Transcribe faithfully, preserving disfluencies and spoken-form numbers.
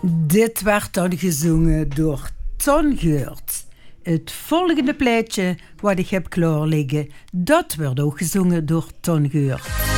Dit werd dan gezongen door Ton Geurts. Het volgende plaatje wat ik heb klaar liggen, dat werd ook gezongen door Ton Geurts.